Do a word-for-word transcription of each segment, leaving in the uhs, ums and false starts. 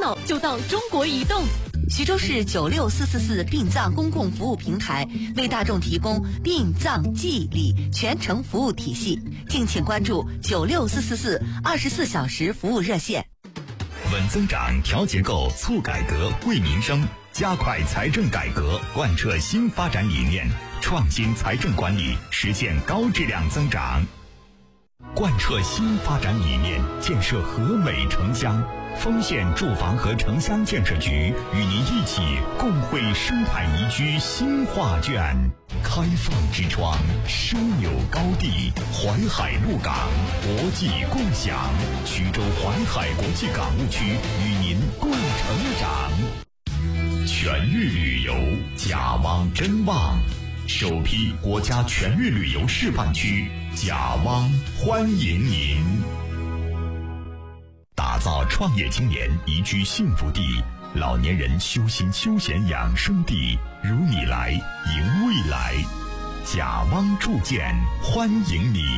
闹就到中国移动。徐州市九六四四四殡葬公共服务平台为大众提供殡葬祭礼全程服务体系，敬请关注九六四四四二十四小时服务热线。 稳增长、调结构、促改革、惠民生，加快财政改革，贯彻新发展理念，创新财政管理，实现高质量增长。贯彻新发展理念，建设和美城乡。丰县住房和城乡建设局与您一起共绘生态宜居新画卷。开放之窗，枢纽高地，淮海陆港，国际共享。徐州淮海国际港务区与您共成长。全域旅游，甲汪真旺，首批国家全域旅游示范区，甲汪欢迎您。打造创业青年宜居幸福地，老年人修心休闲养生地，如你来迎未来。甲汪铸建欢迎你。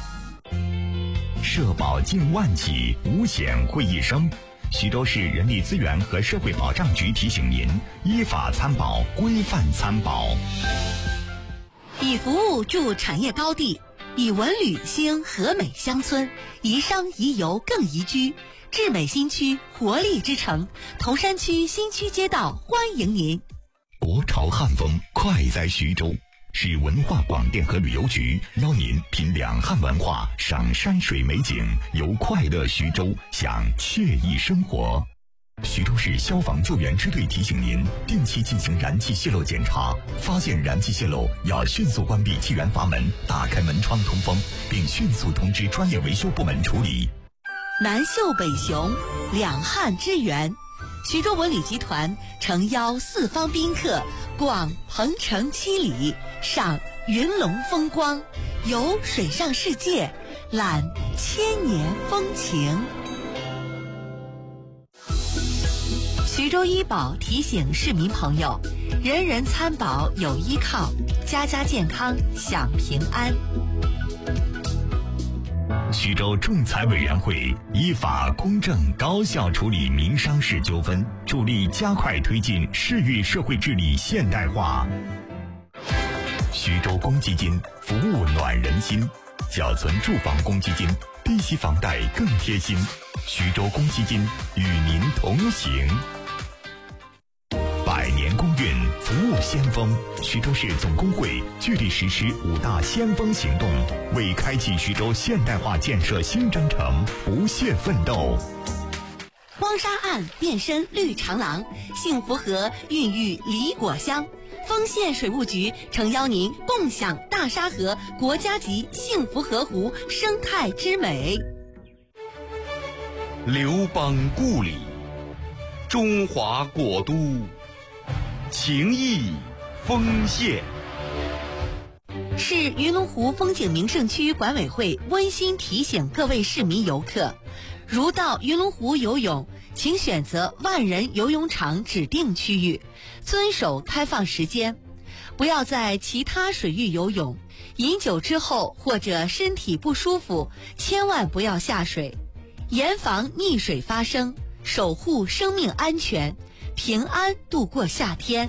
社保近万起，五险会一生。徐州市人力资源和社会保障局提醒您：依法参保，规范参保。 以服务筑产业高地，以文旅兴和美乡村，宜商宜游更宜居。智美新区活力之城，铜山区新区街道欢迎您。 国潮汉风快在徐州，市文化广电和旅游局邀您品两汉文化，赏山水美景，游快乐徐州，享惬意生活。徐州市消防救援支队提醒您，定期进行燃气泄漏检查，发现燃气泄漏要迅速关闭气源阀门，打开门窗通风，并迅速通知专业维修部门处理。 南秀北雄，两汉之源。徐州文旅集团诚邀四方宾客逛鹏城七里，赏云龙风光，游水上世界，览千年风情。徐州医保提醒市民朋友，人人参保有依靠，家家健康享平安。 徐州仲裁委员会依法公正高效处理民商事纠纷，助力加快推进市域社会治理现代化。徐州公积金服务暖人心，缴存住房公积金，低息房贷更贴心。徐州公积金与您同行。百年公运服务先锋，徐州市总工会聚力实施五大先锋行动，为开启徐州现代化建设新征程不懈奋斗。 荒沙岸变身绿长廊，幸福河孕育梨果香。丰县水务局诚邀您共享大沙河国家级幸福河湖生态之美。 刘邦故里，中华国都，情谊丰县。 市云龙湖风景名胜区管委会温馨提醒各位市民游客，如到云龙湖游泳，请选择万人游泳场指定区域，遵守开放时间，不要在其他水域游泳。饮酒之后或者身体不舒服，千万不要下水，严防溺水发生，守护生命安全，平安度过夏天。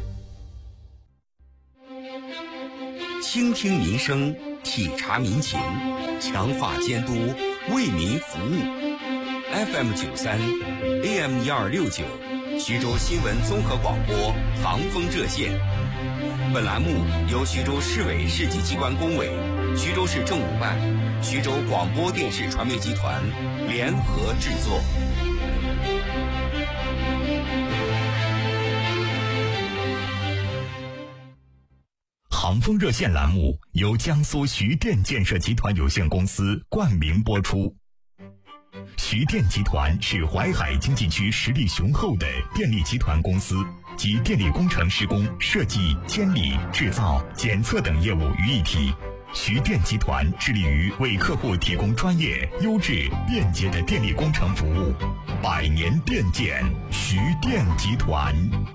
倾听民生，体察民情，强化监督，为民服务。F M 九三 A M 一二六九，徐州新闻综合广播航风热线。本栏目由徐州市委市级机关工委、徐州市政务办、徐州广播电视传媒集团联合制作。 航风热线栏目由江苏徐电建设集团有限公司冠名播出。徐电集团是淮海经济区实力雄厚的电力集团公司，集电力工程施工、设计、监理、制造、检测等业务于一体。徐电集团致力于为客户提供专业、优质、便捷的电力工程服务。百年电建，徐电集团。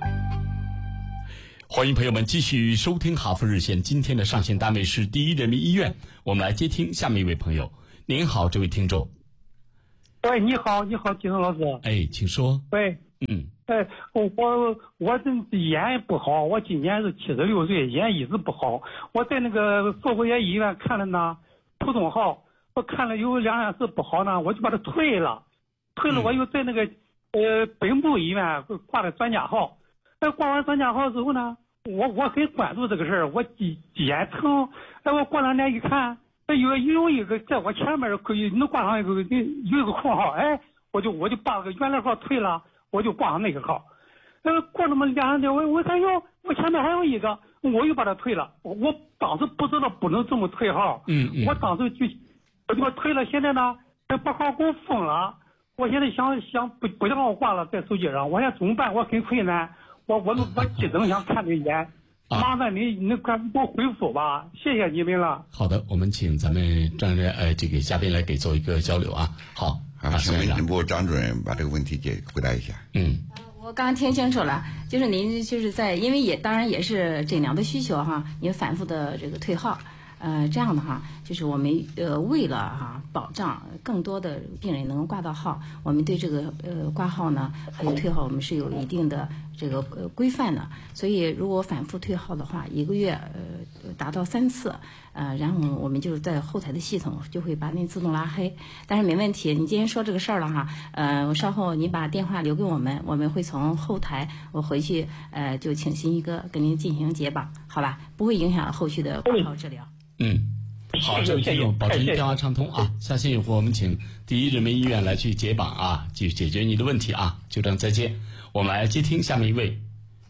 欢迎朋友们继续收听哈佛热线，今天的上线单位是第一人民医院，我们来接听下面一位朋友。您好，这位听众。 喂，你好，你好，金松老师。 哎，请说。 喂， 嗯。 哎，我我我这眼不好，我今年是七十六岁，眼一直不好。我在那个妇科医院看了呢，普通号，我看了有两三次不好呢，我就把它退了，退了我又在那个、嗯、呃本部医院挂了专家号。哎，挂完专家号之后呢，我我很关注这个事儿，我眼眼疼。哎，我过两年一看，哎有有一个在我前面可以能挂上一个有一个空号，哎，我就我就把个原来号退了。我就挂上那个号，呃，过那么两三天，我我看哟，我前面还有一个，我又把它退了。我我当时不知道不能这么退号， 嗯嗯， 我当时就我就退了。现在呢，把号给我封了。我现在想想不不让我挂了，在手机上，我现在怎么办？我很困难，我我我急等想看这眼，麻烦你你快给我回复吧，谢谢你们了。 好的，我们请咱们张人呃这个嘉宾来给做一个交流啊。好。 啊，请卫生部张主任把这个问题解回答一下。 嗯， 我刚刚听清楚了，就是您就是在，因为也当然也是诊疗的需求哈，您反复的这个退号，呃，这样的话，就是我们呃为了哈保障更多的病人能够挂到号，我们对这个呃挂号呢还有退号，我们是有一定的这个呃规范的。所以如果反复退号的话，一个月呃达到三次。呃，然后我们就是在后台的系统就会把您自动拉黑，但是没问题。你今天说这个事儿了哈，呃，我稍后你把电话留给我们，我们会从后台我回去呃就请新一哥跟您进行解绑，好吧？不会影响后续的挂号治疗。 嗯，好，这位听众保持电话畅通啊。下线以后我们请第一人民医院来去解绑啊，去解决你的问题啊。就这样，再见。我们来接听下面一位。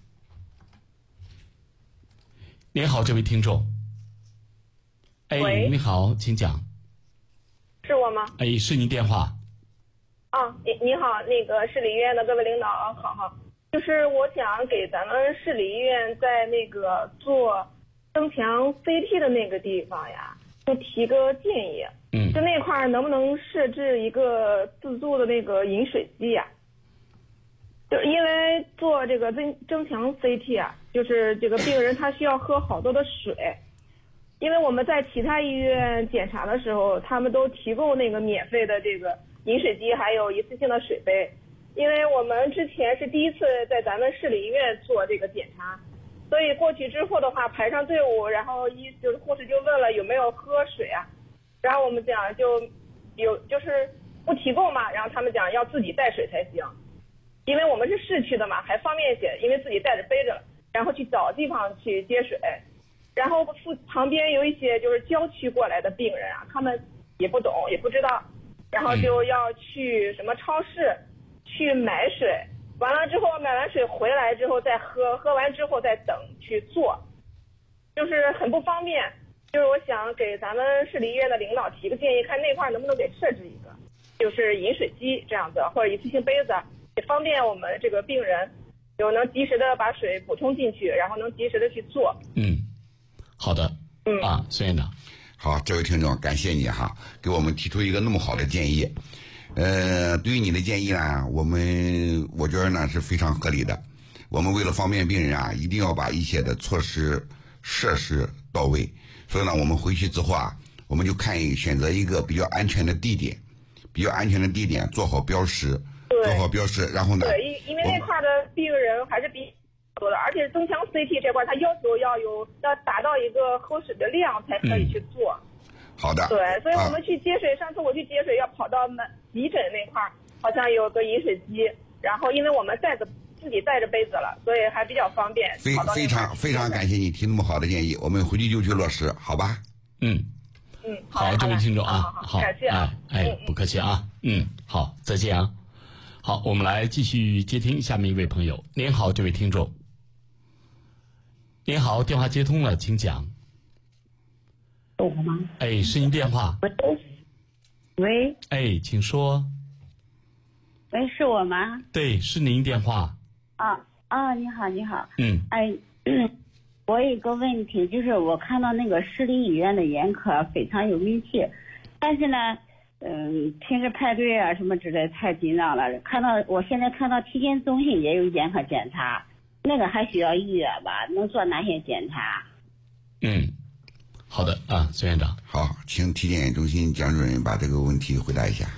您好，这位听众。哎，你好，请讲。 是我吗？ 哎，是您电话。 啊，你你好，那个市里医院的各位领导，好好。就是我想给咱们市里医院在那个做增强 C T 的那个地方呀，就提个建议。 嗯。 就那块儿能不能设置一个自助的那个饮水机呀？就因为做这个增增强 C T 啊，就是这个病人他需要喝好多的水。因为我们在其他医院检查的时候，他们都提供那个免费的这个饮水机，还有一次性的水杯。因为我们之前是第一次在咱们市里医院做这个检查，所以过去之后的话排上队伍，然后医就是护士就问了有没有喝水啊，然后我们讲就有就是不提供嘛，然后他们讲要自己带水才行，因为我们是市区的嘛，还方便一些，因为自己带着背着了，然后去找地方去接水。然后附旁边有一些就是郊区过来的病人啊，他们也不懂也不知道，然后就要去什么超市去买水，完了之后买完水回来之后再喝，喝完之后再等去做，就是很不方便。就是我想给咱们市里医院的领导提个建议，看那块能不能给设置一个，就是饮水机这样子，或者一次性杯子，也方便我们这个病人有能及时的把水补充进去，然后能及时的去做。 嗯。好的， 嗯啊，孙院长， 好，这位听众，感谢你哈，给我们提出一个那么好的建议。呃，对于你的建议呢，我们我觉得呢是非常合理的。我们为了方便病人啊，一定要把一切的措施设施到位。所以呢，我们回去之后啊，我们就看一选择一个比较安全的地点，比较安全的地点做好标识，做好标识，然后呢， 对，因因为那块的病人还是比。而且增强 C T 这块，它要求要有要达到一个喝水的量才可以去做。 嗯、好的。 对，所以我们去接水，啊、上次我去接水要跑到急诊那块，好像有个饮水机，然后因为我们带着自己带着杯子了，所以还比较方便。 非非常非常感谢你提那么好的建议，我们回去就去落实，好吧？ 嗯嗯， 好，这位听众啊， 好，感谢啊， 哎哎，不客气啊，嗯，好，再见啊。好，我们来继续接听下面一位朋友。您好，这位听众。您好，电话接通了，请讲。 我吗？ 哎，是您电话。 喂。 哎，请说。 喂，是我吗？ 对，是您电话。 啊啊，你好，你好。 嗯。 哎，我有一个问题，就是我看到那个市立医院的眼科非常有名气，但是呢，嗯，平时排队啊什么之类太紧张了。看到我现在看到体检中心也有眼科检查。那个还需要预约吧？能做哪些检查？ 嗯，好的啊，孙院长。 好，请体检中心蒋主任把这个问题回答一下。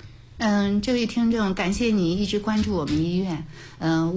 嗯，这位听众，感谢你一直关注我们医院。嗯。